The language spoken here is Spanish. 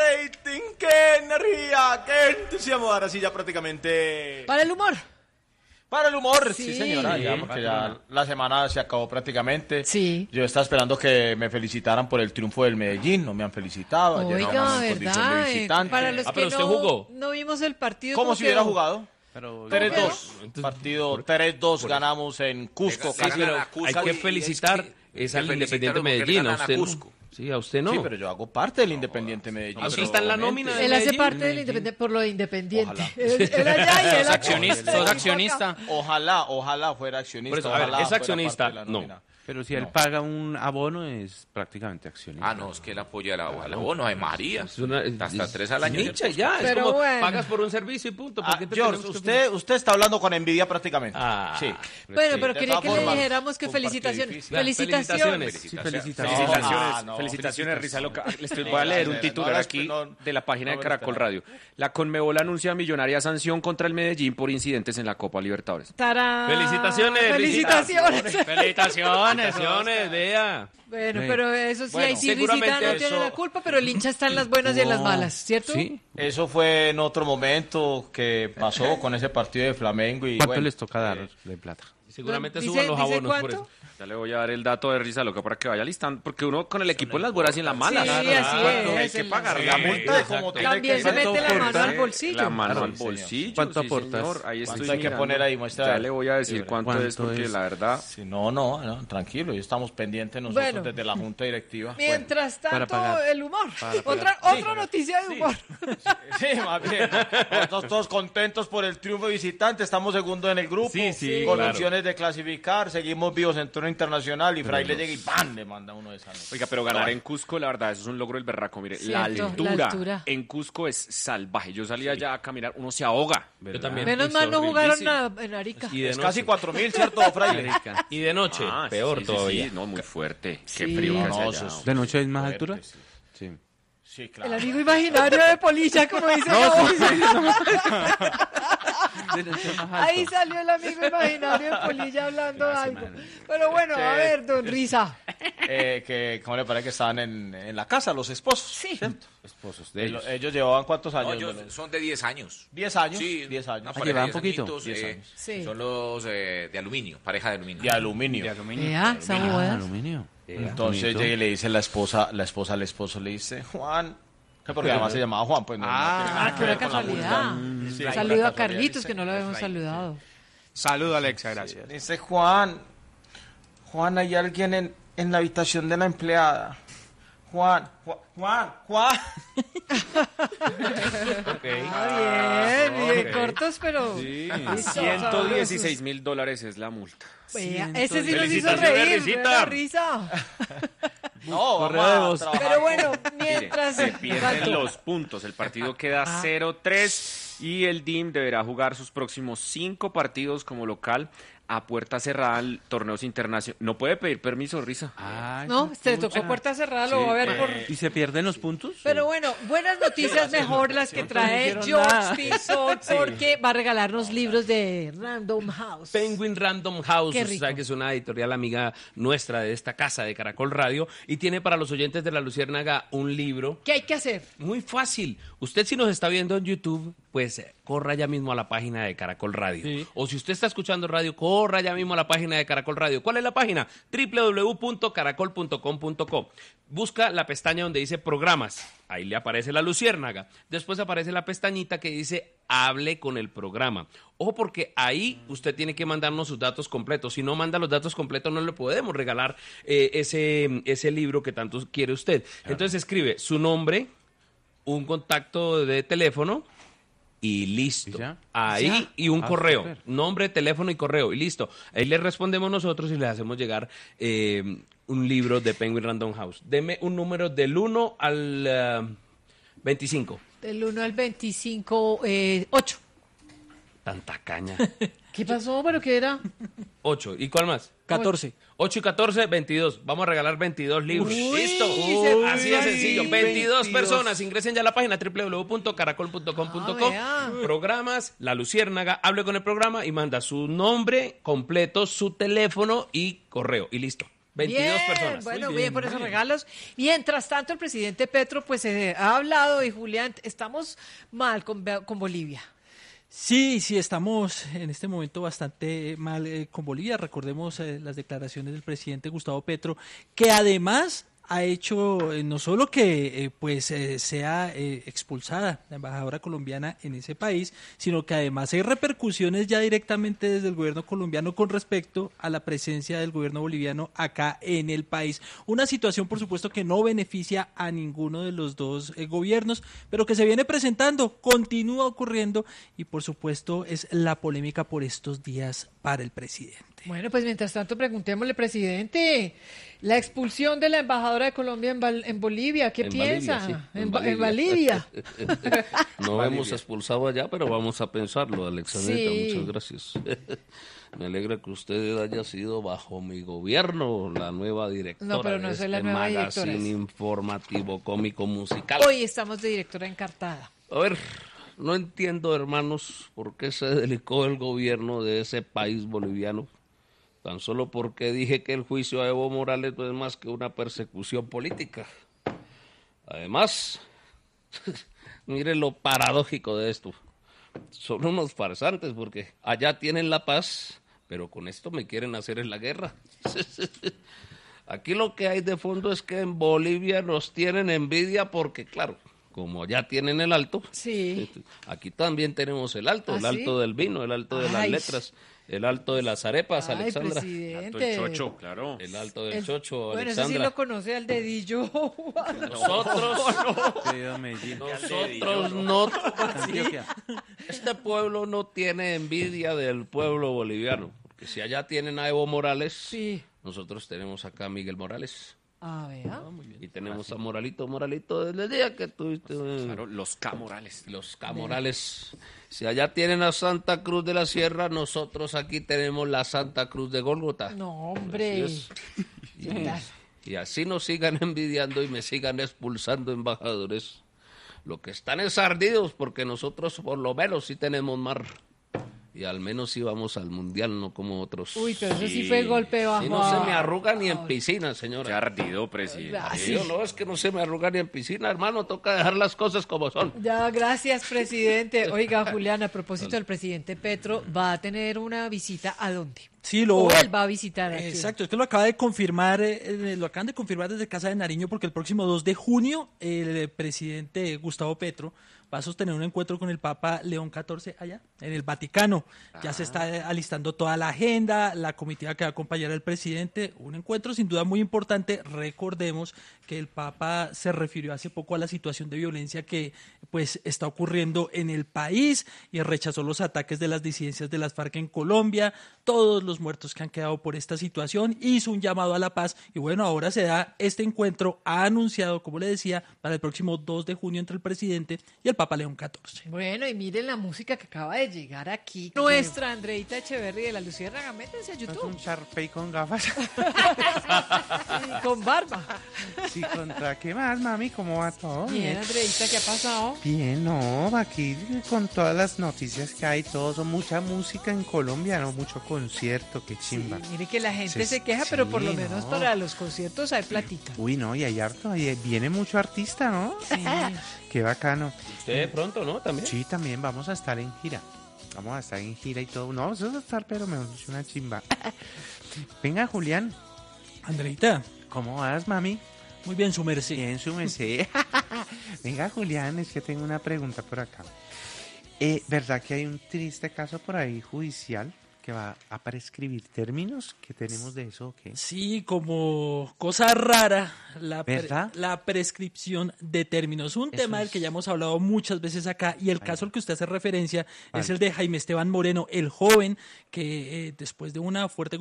rating, qué energía, qué entusiasmo. Ahora sí ya prácticamente... Para el humor. Para el humor, sí, Sí. señora, digamos que ya la semana se acabó prácticamente. Sí. Yo estaba esperando que me felicitaran por el triunfo del Medellín, no me han felicitado. Ayer Oiga, jugamos en condición de ¿verdad? visitante. Para los pero que usted jugó. no vimos el partido. Como si hubiera jugado. Pero 3-2. Partido 3-2 ganamos en Cusco. Sí, Casi pero lo- hay que felicitar es al Independiente Medellín, a usted no. Sí, a usted no. Sí, pero yo hago parte del Independiente Medellín. Usted está en la nómina de Él hace Medellín. parte del Independiente por lo de Independiente. Ojalá. Él allá y él acá. Sos accionista. Ojalá fuera accionista. Por eso, a ver, ojalá es fuera accionista, parte de la no. nómina. Pero si él paga un abono, es prácticamente accionista. Ah, no, es que él apoya al abono de María. Es una- Hasta 3 al año. Nicha, ya, es Pero como bueno. pagas por un servicio y punto. ¿por Ah, qué te George, tenemos que- usted está hablando con envidia prácticamente. Ah. Sí. Bueno, pero de quería todas que le formas, dijéramos que fue un partido felicitaciones. difícil. Felicitaciones. Sí, Ah, no, Felicitaciones, Risa Loca. Les No, voy a leer un no, titular no, aquí no, de la página no, de Caracol no. Radio. La Conmebol anuncia millonaria sanción contra el Medellín por incidentes en la Copa Libertadores. ¡Tarán! Felicitaciones, Felicitaciones. Felicitaciones, vea. Bueno, Sí. pero eso sí, Bueno, ahí sí seguramente Risita no tiene eso- la culpa, pero el hincha está en las buenas y en las malas, ¿cierto? Sí. Eso fue en otro momento que pasó con ese partido de Flamengo. Y ¿Cuánto bueno, les toca dar de plata? Seguramente Dice- suban los dice abonos por cuánto. eso. Ya le voy a dar el dato de Risa Loca para que vaya listando, porque uno con el equipo en las buenas y en las malas. Sí, así Hay es, que en pagar las- la Sí, multa. exacto. También se ¿Cuánto mete la mano aporta? al bolsillo. La mano Claro, al señor. bolsillo. ¿Cuánto sí, aportas? señor. Ahí ¿Cuánto estoy hay que mirando. poner ahí? Muestra. Ya le voy a decir cuánto es, ¿Cuánto porque es? la verdad... Sí, no, tranquilo, ya estamos pendientes nosotros Bueno. desde la Junta Directiva. Mientras Para tanto, pagar. el humor. Otra noticia de humor. Sí, más bien. Nosotros todos contentos por el triunfo visitante. Estamos segundos en el grupo. Sí, con claro. opciones de clasificar. Seguimos vivos en torneo internacional. Y Fraile llega y ¡pam! Le manda uno de esas. Oiga, pero ganar en Cusco, la verdad, eso es un logro del berraco. Mire, la Cierto, la altura altura. en Cusco es salvaje. Yo salía allá a caminar, uno se ahoga. Yo también. Menos mal no jugaron en Arica. Y de Es noche. casi 4.000, ¿cierto, Fraile? Y de noche, Ah, peor sí, sí, todavía. sí, no, muy fuerte. Sí. Qué frío que No, hace eso allá. es- ¿De noche es más Fuerte, altura? sí. Sí. Sí, El claro. amigo imaginario de Polilla, como dice Ahí salió el amigo imaginario de Polilla hablando algo. Pero bueno, a ver, don Risa. ¿Cómo le parece que estaban en la casa los esposos? Sí. ¿cierto? Esposos de ellos. Ellos llevaban ¿cuántos No, años? ellos Bueno, son de 10 años. 10 años. Sí, 10 años. una Ah, pareja llevaban de poquito. añitos, 10 años. Sí. Son los de aluminio, pareja de aluminio. De aluminio. Vea, esa boda. Aluminio. Entonces Bonito. llega y le dice la esposa al esposo, le dice, Juan, que porque además se llamaba Juan, pues no. Ah, qué una casualidad. Sí, Saludo pura a Carlitos, casualidad, que no lo habíamos saludado. Saludo, Alexa, gracias. Dice Juan, hay alguien en la habitación de la empleada. Juan. Bien, cortos, pero... Listo, 116.000 es la multa. Vea, ese sí nos hizo Felicitaciones, reír, Risita. vea la risa. No, Correo vamos de a voz. trabajar Pero con- bueno, Mire, mientras... se pierden Exacto. los puntos. El partido queda 0-3 y el DIM deberá jugar sus próximos 5 partidos como local a puerta cerrada en torneos internacionales. No puede pedir permiso, Risa. Ah, No, se tocó puerta cerrada, lo va a ver por... ¿Y se pierden los puntos? Pero bueno, buenas noticias mejor las que trae dijeron George nada. Pinzón, porque va a regalarnos libros de Random House. Penguin Random House, Qué usted rico. sabe que es una editorial amiga nuestra de esta casa de Caracol Radio y tiene para los oyentes de La Luciérnaga un libro ¿Qué hay que hacer? muy fácil. Usted si nos está viendo en YouTube, pues corra ya mismo a la página de Caracol Radio. Sí. O si usted está escuchando radio, corra ya mismo a la página de Caracol Radio. ¿Cuál es la página? www.caracol.com.co. Busca la pestaña donde dice programas. Ahí le aparece La Luciérnaga. Después aparece la pestañita que dice hable con el programa. Ojo, porque ahí usted tiene que mandarnos sus datos completos. Si no manda los datos completos, no le podemos regalar ese libro que tanto quiere usted. Entonces escribe su nombre, un contacto de teléfono y listo. ¿Y ya? Ahí ¿Ya? y un correo. Súper. Nombre, teléfono y correo y listo. Ahí le respondemos nosotros y le hacemos llegar un libro de Penguin Random House. Deme un número del 1 al 25. Del 1 al 25, 8. Tanta caña. ¿Qué pasó? ¿Pero qué era? 8. ¿Y cuál más? 14. 8 y 14, 22. Vamos a regalar 22 libros. Uy, ¡Listo! Así de sencillo. 22 personas. Ingresen ya a la página www.caracol.com.co. Ah, vea. Programas, La Luciérnaga, hable con el programa y manda su nombre completo, su teléfono y correo. Y listo. 22 Bien, personas. bueno, Muy bien, bien, por muy esos bien. regalos. Mientras tanto, el presidente Petro pues ha hablado y Julián, estamos mal con Bolivia. Sí, estamos en este momento bastante mal con Bolivia. Recordemos las declaraciones del presidente Gustavo Petro, que además ha hecho no solo que sea expulsada la embajadora colombiana en ese país, sino que además hay repercusiones ya directamente desde el gobierno colombiano con respecto a la presencia del gobierno boliviano acá en el país. Una situación, por supuesto, que no beneficia a ninguno de los dos gobiernos, pero que se viene presentando, continúa ocurriendo y, por supuesto, es la polémica por estos días para el presidente. Bueno, pues mientras tanto preguntémosle, presidente, la expulsión de la embajadora de Colombia en Bolivia, ¿qué En piensa? Bolivia, sí, En Bolivia. Bolivia. No hemos expulsado allá, pero vamos a pensarlo, Alexandrita. Sí. Muchas gracias. Me alegra que usted haya sido bajo mi gobierno la nueva directora No, pero no de soy la este nueva magazine directora. informativo, cómico, musical. Hoy estamos de directora encartada. A ver, no entiendo, hermanos, por qué se delicó el gobierno de ese país boliviano. Tan solo porque dije que el juicio a Evo Morales no es más que una persecución política. Además, mire lo paradójico de esto. Son unos farsantes porque allá tienen la paz, pero con esto me quieren hacer en la guerra. Aquí lo que hay de fondo es que en Bolivia nos tienen envidia porque, claro, como ya tienen el alto, Sí. aquí también tenemos el alto, el ¿Ah, alto sí? del vino, el alto de las Ay. letras, el alto de las arepas, Ay, Alexandra. presidente. Alto el chocho, claro. El alto del El- chocho, Bueno, eso sí Alexandra. lo conoce al dedillo. Querido Medellín. Nosotros no, Antioquia. este pueblo no tiene envidia del pueblo boliviano, porque si allá tienen a Evo Morales, Sí. nosotros tenemos acá a Miguel Morales. Ah, vea. Y tenemos a Moralito, desde el día que tuviste Claro, los K. Morales. los K. Morales. Si allá tienen a Santa Cruz de la Sierra, nosotros aquí tenemos la Santa Cruz de Gólgota. No, hombre. Así es. ¿Qué tal? Y así nos sigan envidiando y me sigan expulsando embajadores. Lo que están es ardidos porque nosotros por lo menos sí tenemos mar. Y al menos sí vamos al mundial, no como otros. Uy, pero eso sí fue golpe bajo. Y no se me arruga ni en piscina, Qué señora. ardido, presidente. Ah, Sí, sí. no, es que no se me arruga ni en piscina, hermano. Toca dejar las cosas como son. Ya, gracias, presidente. Oiga, Julián, a propósito del presidente Petro, ¿va a tener una visita a dónde? Sí, ¿O él va a visitar aquí? Exacto, es que lo acaba de confirmar, lo acaban de confirmar desde Casa de Nariño porque el próximo 2 de junio el presidente Gustavo Petro va a sostener un encuentro con el Papa León XIV allá, en el Vaticano. Ya se está alistando toda la agenda, la comitiva que va a acompañar al presidente, un encuentro sin duda muy importante. Recordemos que el Papa se refirió hace poco a la situación de violencia que pues está ocurriendo en el país y rechazó los ataques de las disidencias de las FARC en Colombia, todos los muertos que han quedado por esta situación, hizo un llamado a la paz y bueno, ahora se da este encuentro, ha anunciado, como le decía, para el próximo 2 de junio entre el presidente y el Papa León XIV. Bueno, y miren la música que acaba de llegar aquí. Nuestra Andreita Echeverry de la Luciérnaga, métanse a ¿No es YouTube. un Sharpay con gafas? Y con barba. Sí, contra qué más, mami, ¿cómo va todo? Bien, Andreita, ¿qué ha pasado? Bien, no, aquí con todas las noticias que hay, todo, son mucha música en Colombia, no mucho concierto, qué chimba. Mire que la gente Sí, se queja, pero por lo sí, menos no. para los conciertos hay platica. Uy, no, y hay harto, y viene mucho artista, ¿no? Sí. Qué bacano. Usted de pronto, ¿no? También. Sí, también vamos a estar en gira. Vamos a estar en gira y todo. No, vamos a estar, pero me dicho una chimba. Venga, Julián, Andreita, ¿cómo vas, mami? muy bien, su merced. Bien, su merced. Venga, Julián, es que tengo una pregunta por acá. ¿Verdad que hay un triste caso por ahí judicial que va a prescribir términos? ¿Qué tenemos de eso o qué? Sí, como cosa rara, ¿Verdad? la prescripción de términos. Un Eso tema del es. que ya hemos hablado muchas veces acá y el caso al que usted hace referencia es Vale. el de Jaime Esteban Moreno, el joven que después de una fuerte